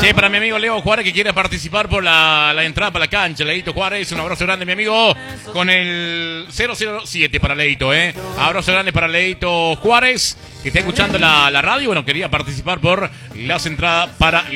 Sí, para mi amigo Leo Juárez que quiere participar por la entrada para la cancha. Leito Juárez, un abrazo grande, mi amigo, con el 007 para Leito, Abrazo grande para Leito Juárez, que está escuchando la radio. Bueno, quería participar por las entradas para